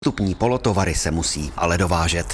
Vstupní polotovary se musí ale dovážet.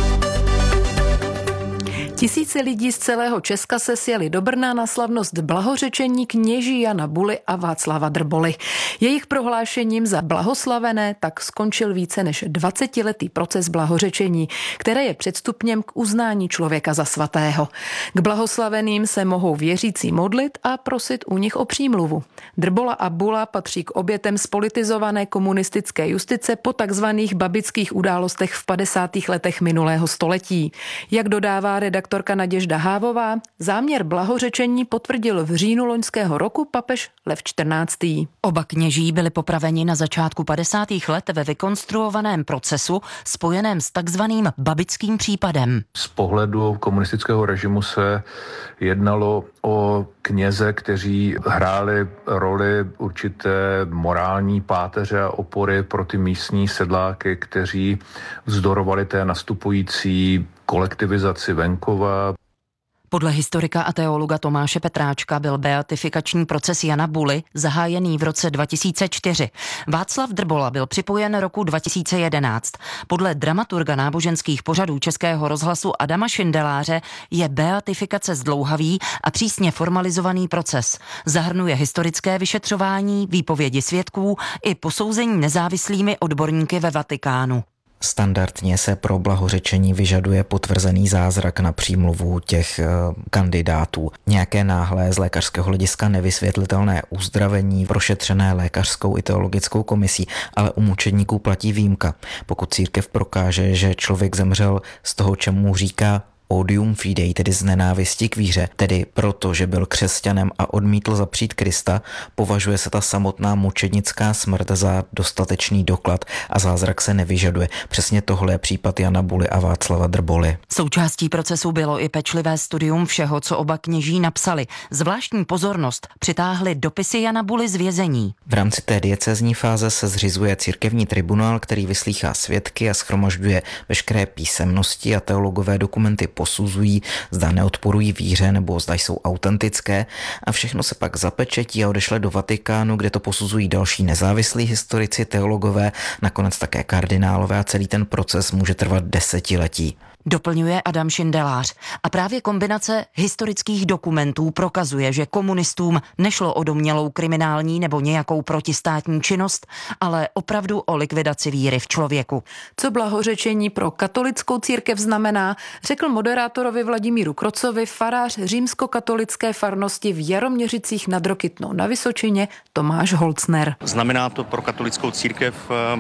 Tisíce lidí z celého Česka se sjeli do Brna na slavnost blahořečení kněží Jana Buly a Václava Drboly. Jejich prohlášením za blahoslavené tak skončil více než 20letý proces blahořečení, které je předstupněm k uznání člověka za svatého. K blahoslaveným se mohou věřící modlit a prosit u nich o přímluvu. Drbola a Bula patří k obětem spolitizované komunistické justice po takzvaných babických událostech v 50. letech minulého století. Jak dodává redaktorka Naděžda Hávová, záměr blahořečení potvrdil v říjnu loňského roku papež Lev XIV. Oba kněží byli popraveni na začátku 50. let ve vykonstruovaném procesu spojeném s takzvaným babickým případem. Z pohledu komunistického režimu se jednalo o kněze, kteří hráli roli určité morální páteře a opory pro ty místní sedláky, kteří vzdorovali té nastupující kolektivizaci venkova. Podle historika a teologa Tomáše Petráčka byl beatifikační proces Jana Buly zahájený v roce 2004. Václav Drbola byl připojen roku 2011. Podle dramaturga náboženských pořadů Českého rozhlasu Adama Šindeláře je beatifikace zdlouhavý a přísně formalizovaný proces. Zahrnuje historické vyšetřování, výpovědi svědků i posouzení nezávislými odborníky ve Vatikánu. Standardně se pro blahořečení vyžaduje potvrzený zázrak na přímluvu těch kandidátů. Nějaké náhlé z lékařského hlediska nevysvětlitelné uzdravení, prošetřené lékařskou i teologickou komisí, ale u mučedníků platí výjimka. Pokud církev prokáže, že člověk zemřel z toho, čemu říká odium fidei, tedy z nenávisti k víře, tedy proto, že byl křesťanem a odmítl zapřít Krista, považuje se ta samotná mučednická smrt za dostatečný doklad a zázrak se nevyžaduje. Přesně tohle je případ Jana Buly a Václava Drboly. Součástí procesu bylo i pečlivé studium všeho, co oba kněží napsali. Zvláštní pozornost přitáhly dopisy Jana Buly z vězení. V rámci té diecézní fáze se zřizuje církevní tribunál, který vyslýchá svědky a shromažďuje veškeré písemnosti a teologové dokumenty posuzují, zda neodporují víře nebo zda jsou autentické a všechno se pak zapečetí a odešle do Vatikánu, kde to posuzují další nezávislí historici, teologové, nakonec také kardinálové a celý ten proces může trvat desetiletí. Doplňuje Adam Šindelář. A právě kombinace historických dokumentů prokazuje, že komunistům nešlo o domnělou kriminální nebo nějakou protistátní činnost, ale opravdu o likvidaci víry v člověku. Co blahořečení pro katolickou církev znamená, řekl moderátorovi Vladimíru Krocovi farář římskokatolické farnosti v Jaroměřicích nad Rokytnou na Vysočině Tomáš Holcner. Znamená to pro katolickou církev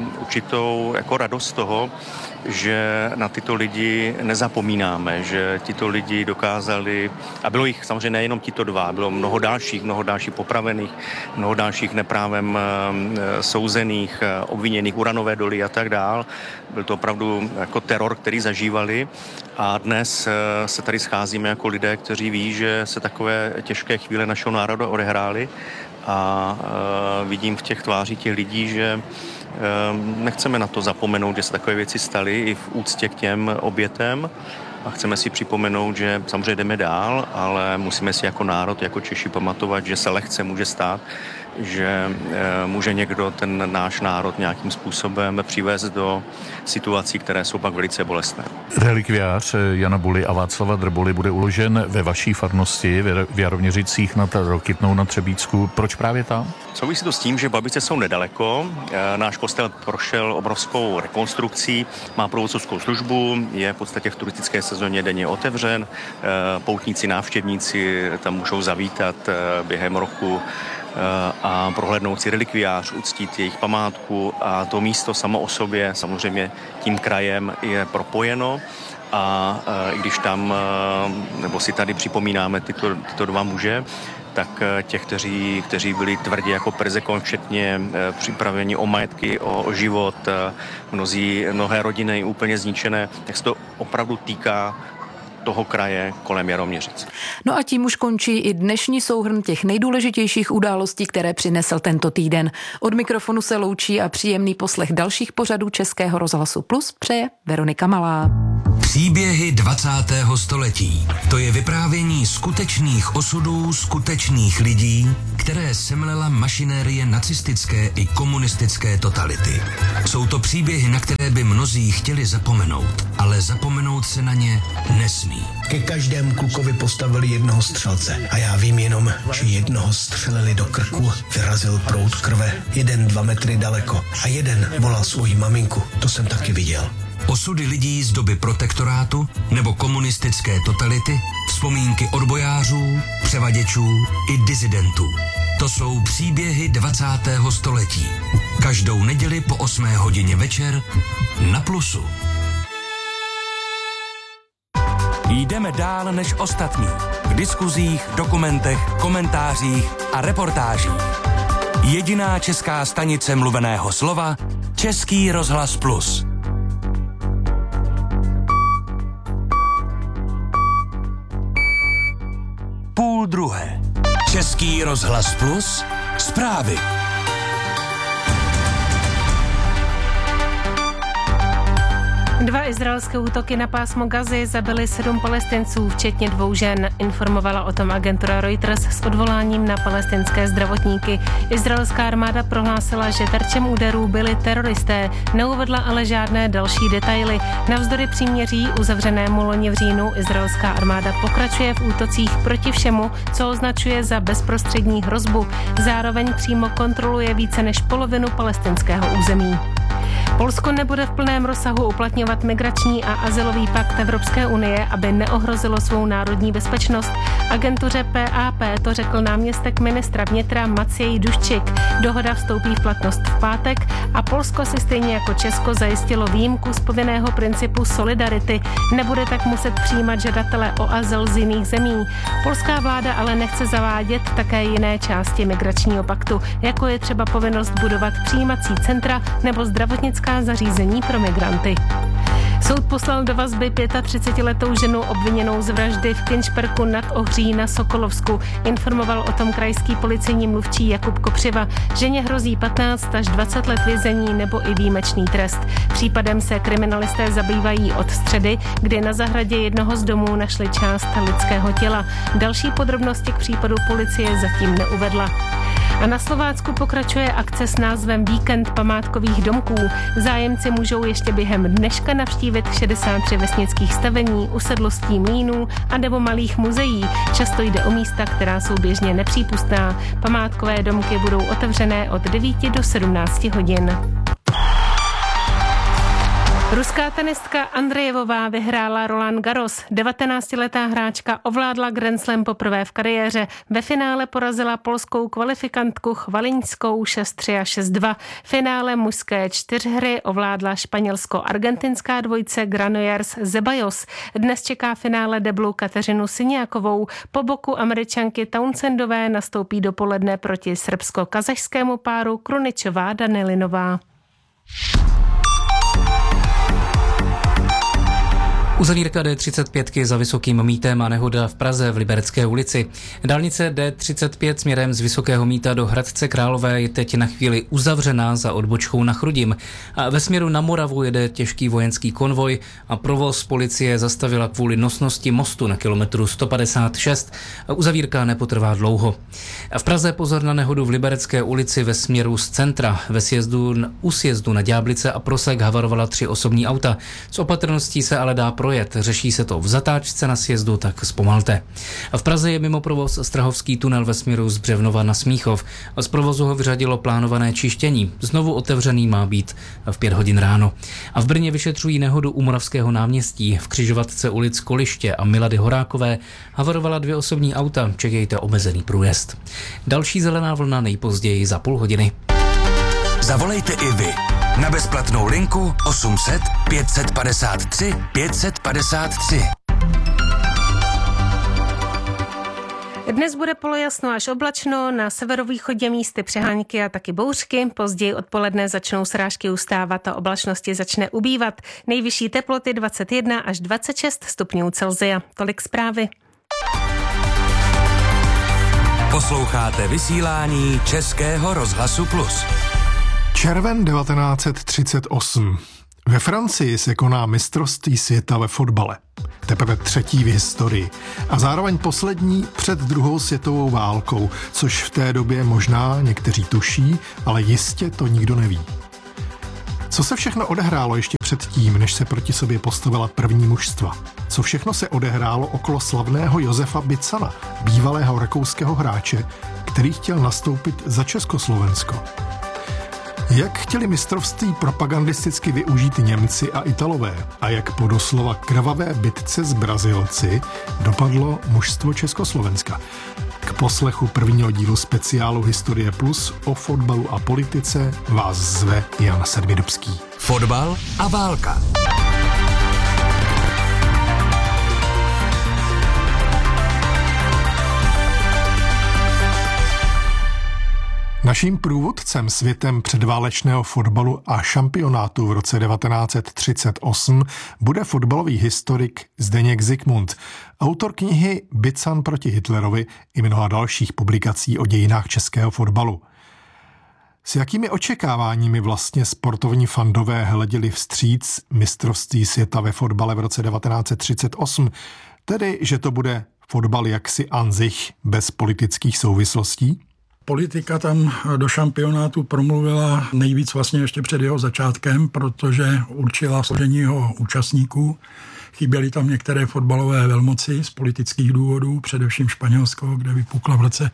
určitou jako radost toho, že na tyto lidi nezapomínáme, že tito lidi dokázali, a bylo jich samozřejmě nejenom tito dva, bylo mnoho dalších popravených, mnoho dalších neprávem souzených, obviněných, uranové doly a tak dál. Byl to opravdu jako teror, který zažívali a dnes se tady scházíme jako lidé, kteří ví, že se takové těžké chvíle našeho národa odehrály a vidím v těch tvářích těch lidí, že nechceme na to zapomenout, že se takové věci staly i v úctě k těm obětem a chceme si připomenout, že samozřejmě jdeme dál, ale musíme si jako národ, jako Češi pamatovat, že se lehce může stát, že může někdo ten náš národ nějakým způsobem přivést do situací, které jsou pak velice bolestné. Relikviář Jana Buly a Václava Drboly bude uložen ve vaší farnosti v Jaroměřicích nad Rokytnou na Třebíčsku. Proč právě tam? Souvisí to s tím, že Babice jsou nedaleko. Náš kostel prošel obrovskou rekonstrukcí, má průvodcovskou službu, je v podstatě v turistické sezóně denně otevřen. Poutníci, návštěvníci tam můžou zavítat během roku a prohlédnout si relikviář, uctít jejich památku a to místo samo o sobě samozřejmě tím krajem je propojeno a i když tam, nebo si tady připomínáme tyto dva muže, tak těch, kteří byli tvrdě jako perzekon, včetně připraveni o majetky, o život, mnohé rodiny úplně zničené, tak se to opravdu týká toho kraje kolem Jaroměřic. No a tím už končí i dnešní souhrn těch nejdůležitějších událostí, které přinesl tento týden. Od mikrofonu se loučí a příjemný poslech dalších pořadů Českého rozhlasu Plus přeje Veronika Malá. Příběhy 20. století. To je vyprávění skutečných osudů skutečných lidí, které semlela mašinérie nacistické i komunistické totality. Jsou to příběhy, na které by mnozí chtěli zapomenout, ale zapomenout se na ně nesmí. Ke každému klukovi postavili jednoho střelce a já vím jenom, že jednoho střelili do krku, vyrazil proud krve, 1-2 metry daleko a jeden volal svoji maminku, to jsem taky viděl. Osudy lidí z doby protektorátu nebo komunistické totality, vzpomínky odbojářů, převaděčů i disidentů. To jsou příběhy 20. století. Každou neděli po 8 hodině večer na Plusu. Jdeme dál než ostatní. V diskuzích, dokumentech, komentářích a reportážích. Jediná česká stanice mluveného slova Český rozhlas Plus. Půl druhé. Český rozhlas Plus. Zprávy. Dva izraelské útoky na pásmo Gazy zabily 7 Palestinců, včetně 2 žen. Informovala o tom agentura Reuters s odvoláním na palestinské zdravotníky. Izraelská armáda prohlásila, že terčem úderů byli teroristé, neuvedla ale žádné další detaily. Navzdory příměří uzavřenému loni v říjnu izraelská armáda pokračuje v útocích proti všemu, co označuje za bezprostřední hrozbu. Zároveň přímo kontroluje více než polovinu palestinského území. Polsko nebude v plném rozsahu uplatňovat migrační a azylový pakt Evropské unie, aby neohrozilo svou národní bezpečnost. Agentuře PAP to řekl náměstek ministra vnitra Maciej Duščik. Dohoda vstoupí v platnost v pátek a Polsko si stejně jako Česko zajistilo výjimku z povinného principu solidarity. Nebude tak muset přijímat žadatele o azyl z jiných zemí. Polská vláda ale nechce zavádět také jiné části migračního paktu, jako je třeba povinnost budovat přijímací centra nebo zdravotnická zařízení pro migranty. Soud poslal do vazby 35letou ženu obviněnou z vraždy v Kynšperku nad Ohří na Sokolovsku. Informoval o tom krajský policejní mluvčí Jakub Kopřiva. Ženě hrozí 15 až 20 let vězení nebo i výjimečný trest. Případem se kriminalisté zabývají od středy, kdy na zahradě jednoho z domů našli část lidského těla. Další podrobnosti k případu policie zatím neuvedla. A na Slovácku pokračuje akce s názvem Víkend památkových domků. Zájemci můžou ještě během dneška navštívit 63 vesnických stavení, usedlostí mlýnů a nebo malých muzeí. Často jde o místa, která jsou běžně nepřípustná. Památkové domky budou otevřené od 9 do 17 hodin. Ruská tenistka Andrejevová vyhrála Roland Garros. 19letá hráčka ovládla Grand Slam poprvé v kariéře. Ve finále porazila polskou kvalifikantku Chvaliňskou 6-3 a 6-2. Finále mužské 4hry ovládla španělsko-argentinská dvojice Granollers-Zeballos. Dnes čeká finále deblu Kateřinu Siniakovou. Po boku Američanky Townsendové nastoupí dopoledne proti srbsko-kazašskému páru Kruničová-Danilinová. Uzavírka D35 za Vysokým mýtem a nehoda v Praze v Liberecké ulici. Dálnice D35 směrem z Vysokého Mýta do Hradce Králové je teď na chvíli uzavřená za odbočkou na Chrudim. A ve směru na Moravu jede těžký vojenský konvoj a provoz policie zastavila kvůli nosnosti mostu na kilometru 156. Uzavírka nepotrvá dlouho. A v Praze pozor na nehodu v Liberecké ulici ve směru z centra. U sjezdu na Ďáblice a Prosek havarovala 3 osobní auta. S opatrností se ale dá projet. Řeší se to v zatáčce na sjezdu, tak zpomalte. A v Praze je mimo provoz Strahovský tunel ve směru z Břevnova na Smíchov. A z provozu ho vyřadilo plánované čištění. Znovu otevřený má být v 5 hodin ráno. A v Brně vyšetřují nehodu u Moravského náměstí. V křižovatce ulic Koliště a Milady Horákové havarovala 2 osobní auta. Čekejte omezený průjezd. Další zelená vlna nejpozději za půl hodiny. Zavolejte i vy na bezplatnou linku 800 553 553. Dnes bude polojasno až oblačno, na severovýchodě místy přehánky a taky bouřky. Později odpoledne začnou srážky ustávat a oblačnosti začne ubývat. Nejvyšší teploty 21 až 26 stupňů Celsia. Tolik zprávy. Posloucháte vysílání Českého rozhlasu Plus. Červen 1938. Ve Francii se koná mistrovství světa ve fotbale. Teprve 3. v historii. A zároveň poslední před druhou světovou válkou, což v té době možná někteří tuší, ale jistě to nikdo neví. Co se všechno odehrálo ještě předtím, než se proti sobě postavila první mužstva? Co všechno se odehrálo okolo slavného Josefa Bicana, bývalého rakouského hráče, který chtěl nastoupit za Československo? Jak chtěli mistrovství propagandisticky využít Němci a Italové a jak po doslova krvavé bitce s Brazilci dopadlo mužstvo Československa? K poslechu prvního dílu speciálu Historie Plus o fotbalu a politice vás zve Jan Sedmidubský. Fotbal a válka. Naším průvodcem světem předválečného fotbalu a šampionátu v roce 1938 bude fotbalový historik Zdeněk Zikmund, autor knihy Bican proti Hitlerovi i mnoha dalších publikací o dějinách českého fotbalu. S jakými očekáváními vlastně sportovní fandové hleděli vstříc mistrovství světa ve fotbale v roce 1938, tedy že to bude fotbal jaksi an sich bez politických souvislostí? Politika tam do šampionátu promluvila nejvíc vlastně ještě před jeho začátkem, protože určila složení jeho účastníků. Chyběly tam některé fotbalové velmoci z politických důvodů, především Španělsko, kde vypukla v roce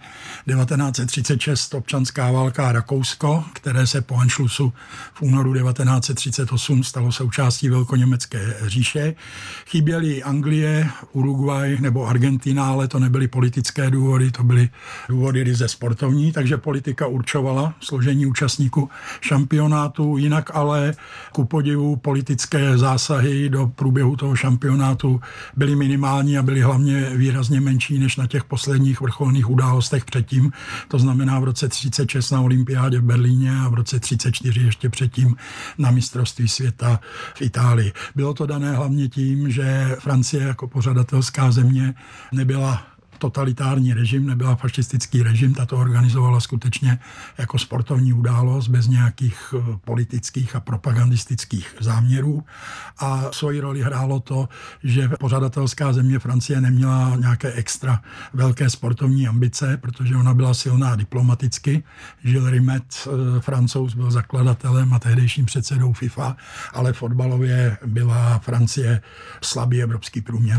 1936 občanská válka, a Rakousko, které se po Anschlussu v únoru 1938 stalo součástí Velkoněmecké říše. Chyběly Anglie, Uruguay nebo Argentina, ale to nebyly politické důvody, to byly důvody ryze sportovní, takže politika určovala složení účastníků šampionátu, jinak ale ku podivu politické zásahy do průběhu toho šampionátu byly minimální a byly hlavně výrazně menší než na těch posledních vrcholných událostech předtím. To znamená v roce 1936 na olympiádě v Berlíně a v roce 1934 ještě předtím na mistrovství světa v Itálii. Bylo to dané hlavně tím, že Francie jako pořadatelská země nebyla totalitární režim, nebyla fašistický režim, tato organizovala skutečně jako sportovní událost bez nějakých politických a propagandistických záměrů a svoji roli hrálo to, že pořadatelská země Francie neměla nějaké extra velké sportovní ambice, protože ona byla silná diplomaticky. Gilles Rimet, Francouz, byl zakladatelem a tehdejším předsedou FIFA, ale fotbalově byla Francie slabý evropský průměr.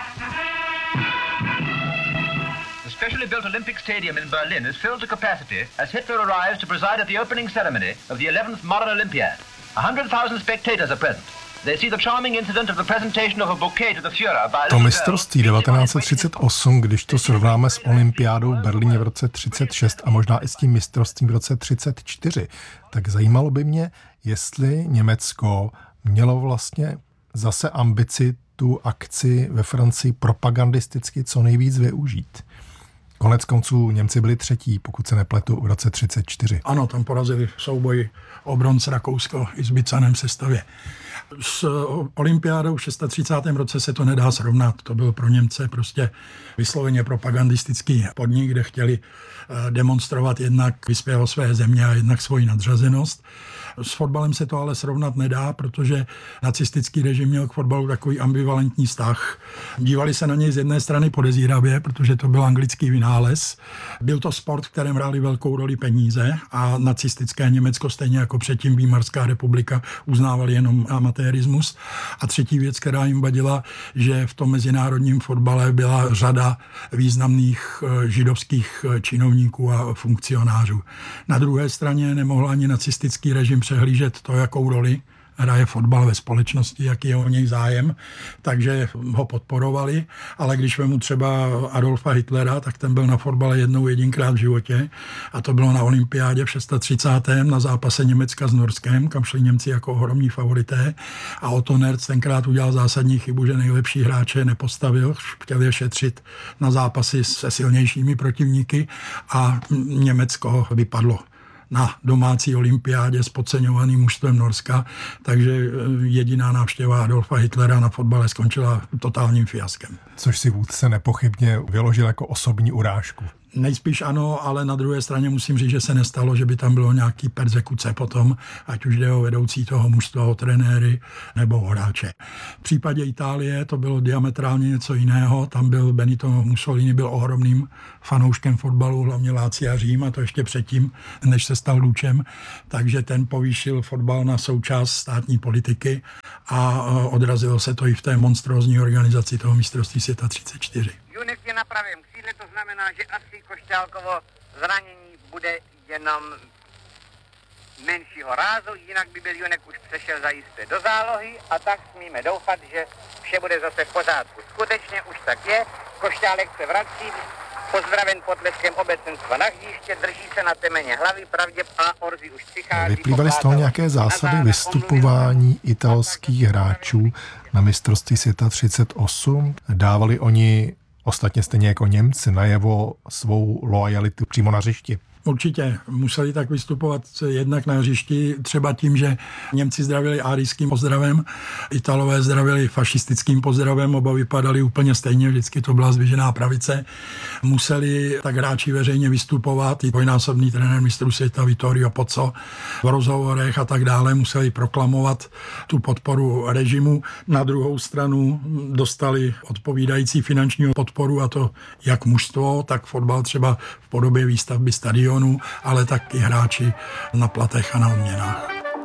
The specially built Olympic Stadium in Berlin is filled to capacity as Hitler arrives to preside at the opening ceremony of the 11th Modern Olympiad. 100,000 spectators are present. They see the charming incident of the presentation of a bouquet to the Führer by to mistrovství 1938, když to srovnáme s olympiádou v Berlíně v roce 36 a možná i s tím mistrovstvím v roce 34, tak zajímalo by mě, jestli Německo mělo vlastně zase ambici tu akci ve Francii propagandisticky co nejvíc využít. Konec konců Němci byli třetí, pokud se nepletu, v roce 34. Ano, tam porazili v souboji o bronz Rakousko i s Bicanem v sestavě. S olympiádou v 36. roce se to nedá srovnat. To byl pro Němce prostě vysloveně propagandistický podnik, kde chtěli demonstrovat jednak vyspělou své země a jednak svoji nadřazenost. S fotbalem se to ale srovnat nedá, protože nacistický režim měl k fotbalu takový ambivalentní vztah. Dívali se na něj z jedné strany podezíravě, protože to byl anglický vynález. Byl to sport, v kterém hráli velkou roli peníze a nacistické Německo, stejně jako předtím Výmarská republika, uznávali jenom amatérismus. A třetí věc, která jim vadila, že v tom mezinárodním fotbale byla řada významných židovských činovníků a funkcionářů. Na druhé straně nemohl ani nacistický režim přehlížet to, jakou roli hraje fotbal ve společnosti, jaký je o něj zájem, takže ho podporovali, ale když vemu třeba Adolfa Hitlera, tak ten byl na fotbale jedinkrát v životě a to bylo na olympiádě v 36. na zápase Německa s Norskem, kam šli Němci jako ohromní favorité a Otto Nerz tenkrát udělal zásadní chybu, že nejlepší hráče nepostavil, chtěl je šetřit na zápasy se silnějšími protivníky a Německo vypadlo na domácí olympiádě s podceňovaným mužstvem Norska, takže jediná návštěva Adolfa Hitlera na fotbale skončila totálním fiaskem. Což si vůdce nepochybně vyložil jako osobní urážku. Nejspíš ano, ale na druhé straně musím říct, že se nestalo, že by tam bylo nějaký perzekuce potom, ať už jde o vedoucí toho mužstva, o trenéry nebo o hráče. V případě Itálie to bylo diametrálně něco jiného. Tam byl Benito Mussolini, byl ohromným fanouškem fotbalu, hlavně Lazia Řím, a to ještě předtím, než se stal Lučem. Takže ten povýšil fotbal na součást státní politiky a odrazilo se to i v té monstrózní organizaci toho mistrovství světa 34. Junek je na pravém křídle, to znamená, že asi Košťálkovo zranění bude jenom menšího rázu, jinak by byl Junek už přešel zajisté do zálohy a tak smíme doufat, že vše bude zase v pořádku. Skutečně už tak je, Košťálek se vrací, pozdraven potleskem obecenstva na hřiště, drží se na temeně hlavy, pravdě a Orzi už přichází. Vyplývaly z toho nějaké zásady vystupování italských hráčů na mistrovství světa 38? Dávali oni, ostatně stejně jako Němci, najevo svou loajalitu přímo na hřišti? Určitě museli tak vystupovat jednak na hřišti, třeba tím, že Němci zdravili árijským pozdravem, Italové zdravili fašistickým pozdravem, oba vypadali úplně stejně, vždycky to byla zdvižená pravice. Museli tak hráči veřejně vystupovat, i dvojnásobný trenér mistrů světa Vittorio Pozzo v rozhovorech a tak dále, museli proklamovat tu podporu režimu. Na druhou stranu dostali odpovídající finanční podporu, a to jak mužstvo, tak fotbal třeba v podobě výstavby stadionu, ale taky hráči na platech a na odměnách.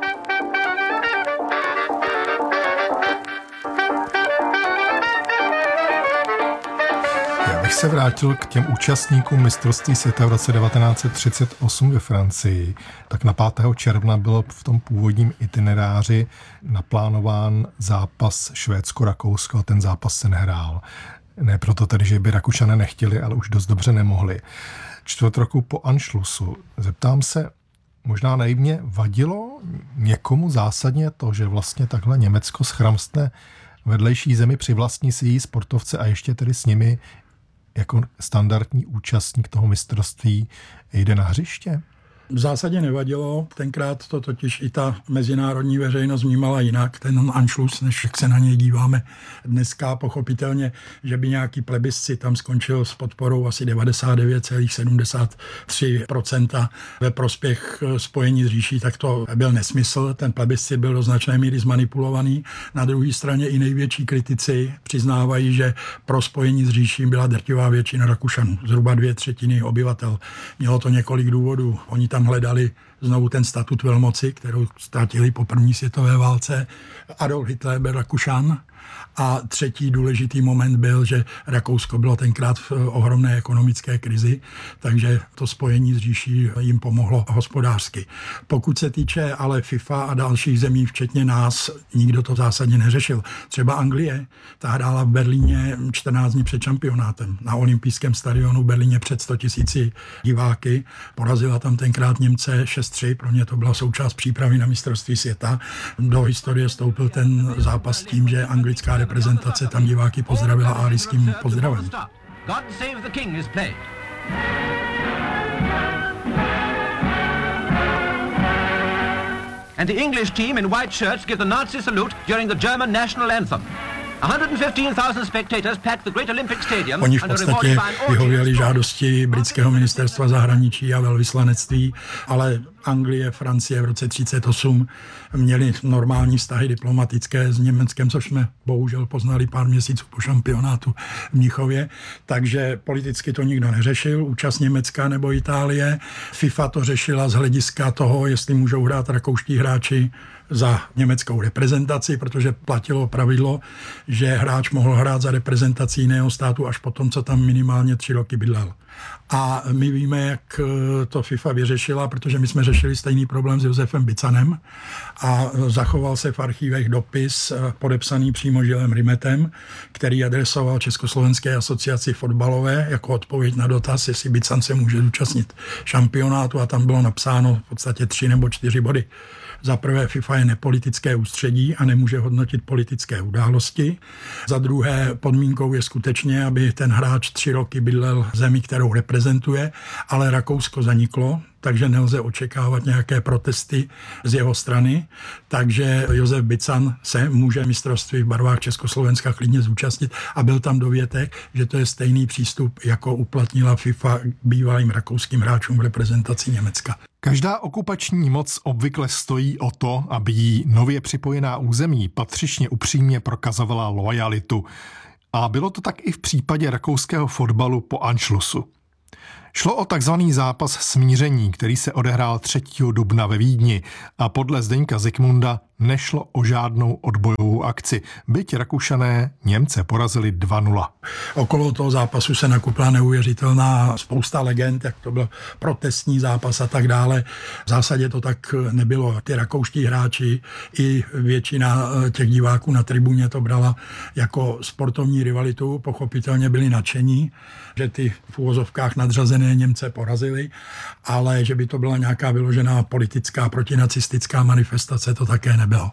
Já bych se vrátil k těm účastníkům mistrovství světa v roce 1938 ve Francii. Tak na 5. června bylo v tom původním itineráři naplánován zápas Švédsko-Rakousko a ten zápas se nehrál. Ne proto tedy, že by Rakušané nechtěli, ale už dost dobře nemohli. Čtvrt roku po Anschlussu. Zeptám se, možná naivně, vadilo někomu zásadně to, že vlastně takhle Německo schramstne vedlejší zemi, přivlastní si její sportovce a ještě tedy s nimi jako standardní účastník toho mistrovství jde na hřiště? V zásadě nevadilo, tenkrát to totiž i ta mezinárodní veřejnost vnímala jinak, ten Anschluss, než jak se na něj díváme dneska, pochopitelně, že by nějaký plebiscit tam skončil s podporou asi 99,73% ve prospěch spojení s říší, tak to byl nesmysl, ten plebiscit byl do značné míry zmanipulovaný. Na druhé straně i největší kritici přiznávají, že pro spojení s říší byla drtivá většina Rakušanů, zhruba 2/3 obyvatel. Mělo to několik důvodů. Oni tam hledali znovu ten statut velmoci, kterou ztratili po první světové válce. Adolf Hitler byl Rakušan. A třetí důležitý moment byl, že Rakousko bylo tenkrát v ohromné ekonomické krizi, takže to spojení s říší jim pomohlo hospodářsky. Pokud se týče ale FIFA a dalších zemí, včetně nás, nikdo to zásadně neřešil. Třeba Anglie, ta hrála v Berlíně 14 dní před šampionátem na olympijském stadionu v Berlíně před 100 000 diváky. Porazila tam tenkrát Němce 6-3, pro ně to byla součást přípravy na mistrovství světa. Do historie vstoupil ten zápas tím, že anglická reprezentace tam diváky pozdravila árijským pozdravem. God save the king is played. And the English team in white shirts give the Nazi salute during the German national anthem. 115,000 spectators packed the Great Olympic Stadium. Oni v podstatě vyhověli žádosti britského ministerstva zahraničí a velvyslanectví, ale Anglie, Francie v roce 1938 měli normální vztahy diplomatické s Německem, což jsme bohužel poznali pár měsíců po šampionátu v Mnichově, takže politicky to nikdo neřešil, účast Německa nebo Itálie. FIFA to řešila z hlediska toho, jestli můžou hrát rakouští hráči za německou reprezentaci, protože platilo pravidlo, že hráč mohl hrát za reprezentaci jiného státu až potom, co tam minimálně 3 roky bydlel. A my víme, jak to FIFA vyřešila, protože my jsme řešili stejný problém s Josefem Bicanem a zachoval se v archívech dopis podepsaný přímo Žilem Rimetem, který adresoval Československé asociaci fotbalové jako odpověď na dotaz, jestli Bican se může zúčastnit šampionátu, a tam bylo napsáno v podstatě 3 nebo 4 body. Za prvé, FIFA je nepolitické ústředí a nemůže hodnotit politické události. Za druhé, podmínkou je skutečně, aby ten hráč 3 roky bydlel v zemi, kterou kterou reprezentuje, ale Rakousko zaniklo, takže nelze očekávat nějaké protesty z jeho strany, takže Josef Bican se může mistrovství v barvách Československa klidně zúčastnit a byl tam dovětek, že to je stejný přístup, jako uplatnila FIFA bývalým rakouským hráčům v reprezentaci Německa. Každá okupační moc obvykle stojí o to, aby jí nově připojená území patřičně upřímně prokazovala loajalitu. A bylo to tak i v případě rakouského fotbalu po Anschlussu. Šlo o takzvaný zápas smíření, který se odehrál 3. dubna ve Vídni a podle Zdeňka Zikmunda nešlo o žádnou odbojovou akci, byť Rakušané Němce porazili 2-0. Okolo toho zápasu se nakupila neuvěřitelná spousta legend, jak to byl protestní zápas a tak dále. V zásadě to tak nebylo. Ty rakouští hráči i většina těch diváků na tribuně to brala jako sportovní rivalitu. Pochopitelně byli nadšení, že ty v uvozovkách nadřazené Němce porazili, ale že by to byla nějaká vyložená politická protinacistická manifestace, to také nebylo.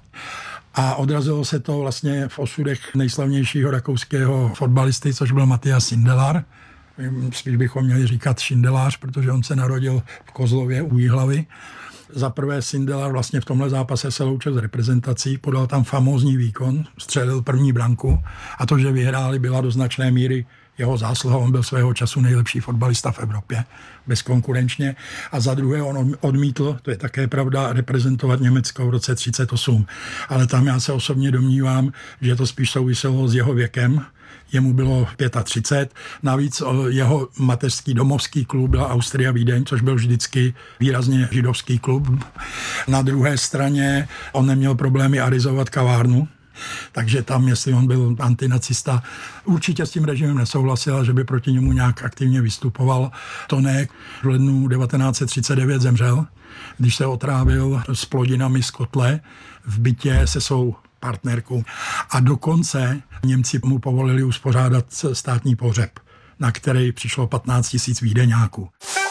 A odrazilo se to vlastně v osudech nejslavnějšího rakouského fotbalisty, což byl Matthias Sindelar. Spíš bychom měli říkat Šindelář, protože on se narodil v Kozlově u Jihlavy. Za prvé Sindelar vlastně v tomhle zápase se loučil s reprezentací, podal tam famózní výkon, střelil první branku a to, že vyhráli, byla do značné míry jeho zásluha. On byl svého času nejlepší fotbalista v Evropě, bezkonkurenčně. A za druhé on odmítl, to je také pravda, reprezentovat Německo v roce 1938. Ale tam já se osobně domnívám, že to spíš souviselo s jeho věkem. Jemu bylo 35. Navíc jeho mateřský domovský klub byl Austria Vídeň, což byl vždycky výrazně židovský klub. Na druhé straně on neměl problémy arizovat kavárnu, takže tam, jestli on byl antinacista, určitě s tím režimem nesouhlasil, že by proti němu nějak aktivně vystupoval. To ne, v lednu 1939 zemřel, když se otrávil s plodinami z kotle v bytě se svou partnerkou. A dokonce Němci mu povolili uspořádat státní pohřeb, na který přišlo 15 000 vídeňáků.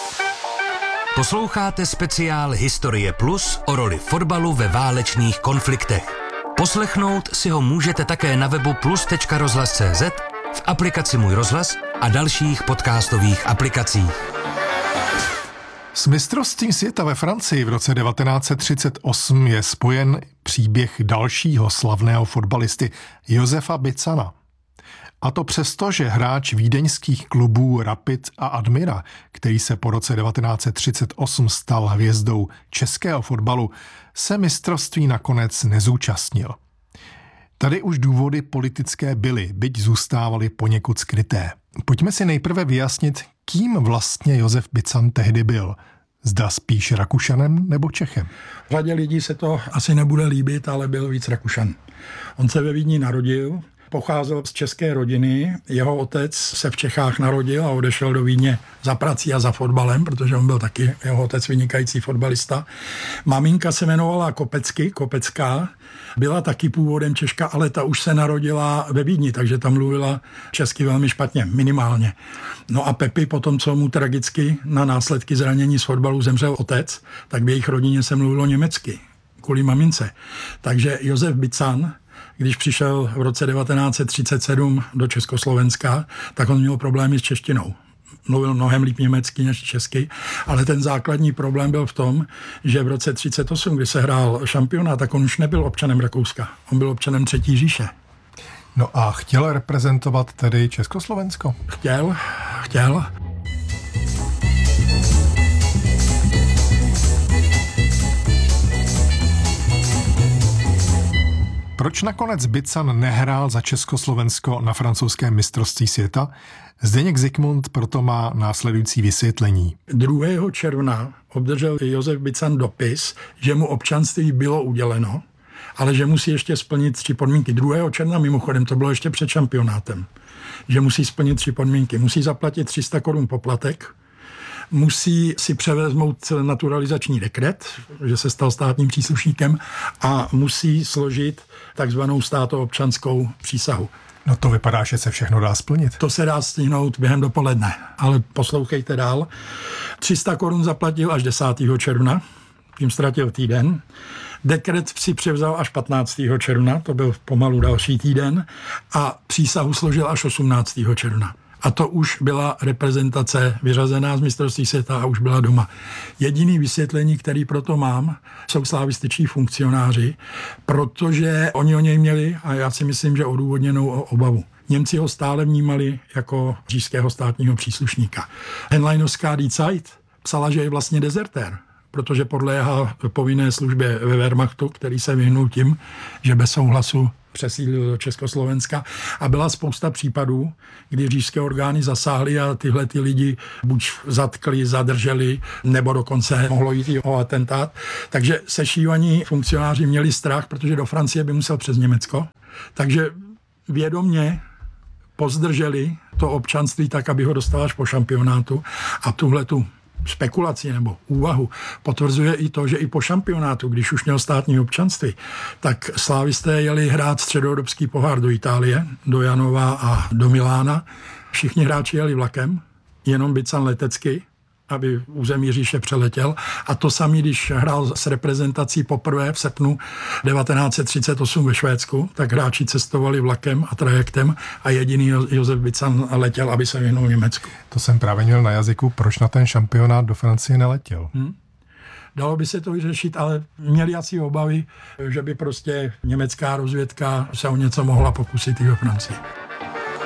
Posloucháte speciál Historie Plus o roli fotbalu ve válečných konfliktech. Poslechnout si ho můžete také na webu plus.rozhlas.cz, v aplikaci Můj rozhlas a dalších podcastových aplikacích. S mistrovstvím světa ve Francii v roce 1938 je spojen příběh dalšího slavného fotbalisty Josefa Bicana. A to přesto, že hráč vídeňských klubů Rapid a Admira, který se po roce 1938 stal hvězdou českého fotbalu, se mistrovství nakonec nezúčastnil. Tady už důvody politické byly, byť zůstávaly poněkud skryté. Pojďme si nejprve vyjasnit, kým vlastně Josef Bican tehdy byl. Zda spíš Rakušanem nebo Čechem? Řadě lidí se to asi nebude líbit, ale byl víc Rakušan. On se ve Vídni narodil, pocházel z české rodiny, jeho otec se v Čechách narodil a odešel do Vídně za prací a za fotbalem, protože on byl taky jeho otec vynikající fotbalista. Maminka se jmenovala Kopecká, byla taky původem Češka, ale ta už se narodila ve Vídni, takže tam mluvila česky velmi špatně, minimálně. No a Pepi potom, co mu tragicky na následky zranění z fotbalu zemřel otec, tak v jejich rodině se mluvilo německy, kvůli mamince. Takže Josef Bican, když přišel v roce 1937 do Československa, tak on měl problémy s češtinou. Mluvil mnohem líp německy než česky, ale ten základní problém byl v tom, že v roce 1938, kdy se hrál šampionát, tak on už nebyl občanem Rakouska. On byl občanem Třetí říše. No a chtěl reprezentovat tedy Československo? Chtěl. Proč nakonec Bican nehrál za Československo na francouzském mistrovství světa? Zdeněk Zikmund proto má následující vysvětlení. 2. června obdržel Josef Bican dopis, že mu občanství bylo uděleno, ale že musí ještě splnit 3 podmínky. 2. června mimochodem, to bylo ještě před šampionátem, že musí splnit 3 podmínky. Musí zaplatit 300 korun poplatek, musí si převezmout naturalizační dekret, že se stal státním příslušníkem a musí složit takzvanou státoobčanskou přísahu. No to vypadá, že se všechno dá splnit. To se dá stihnout během dopoledne, ale poslouchejte dál. 300 korun zaplatil až 10. června, tím ztratil týden. Dekret si převzal až 15. června, to byl pomalu další týden, a přísahu složil až 18. června. A to už byla reprezentace vyřazená z mistrovství světa a už byla doma. Jediný vysvětlení, který proto mám, jsou slavističtí funkcionáři, protože oni o něj měli, a já si myslím, že odůvodněnou obavu. Němci ho stále vnímali jako říšského státního příslušníka. Henleinovská Die Zeit psala, že je vlastně dezertér, protože podléhá povinné službě ve Wehrmachtu, který se vyhnul tím, že bez souhlasu přesídlil do Československa. A byla spousta případů, kdy říšské orgány zasáhly a tyhle ty lidi buď zatkli, zadrželi, nebo dokonce mohlo jít i o atentát. Takže sešívaní funkcionáři měli strach, protože do Francie by musel přes Německo. Takže vědomně pozdrželi to občanství tak, aby ho dostal až po šampionátu, a tuhletu spekulaci nebo úvahu potvrzuje i to, že i po šampionátu, když už měl státní občanství, tak slávisté jeli hrát středoevropský pohár do Itálie, do Janova a do Milána. Všichni hráči jeli vlakem, jenom Bican letecky, aby území říše přeletěl. A to samý, když hrál s reprezentací poprvé v srpnu 1938 ve Švédsku, tak hráči cestovali vlakem a trajektem a jediný Josef Bican letěl, aby se vyhnul Německu. To jsem právě měl na jazyku, proč na ten šampionát do Francie neletěl. Dalo by se to vyřešit, ale měli asi obavy, že by prostě německá rozvědka se o něco mohla pokusit i ve Francii.